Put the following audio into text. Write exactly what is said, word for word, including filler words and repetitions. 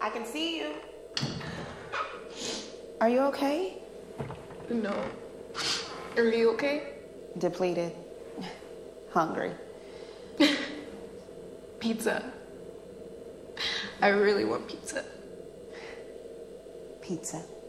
I can see you. Are you okay? No. Are you okay? Depleted. Hungry. Pizza. I really want pizza. Pizza.